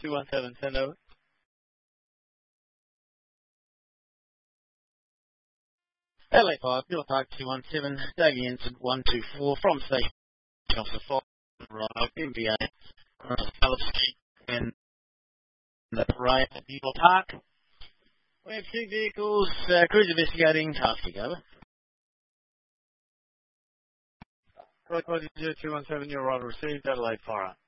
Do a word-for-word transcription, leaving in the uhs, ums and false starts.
two one seven, send over. Adelaide five, Miller Park two one seven, Davey Ensign one two four, from Station Officer five, right, M V A, Phillip Street, and the parade at Miller Park. We have two vehicles, uh, cruise investigating, task over. Right, zero two one seven, your order received, Adelaide Fire.